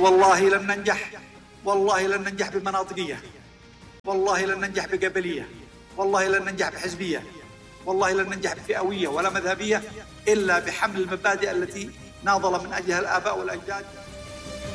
والله لن ننجح، والله لن ننجح بمناطقية، والله لن ننجح بقبلية، والله لن ننجح بحزبية، والله لن ننجح بفئوية ولا مذهبية إلا بحمل المبادئ التي ناضل من أجلها الآباء والأجداد.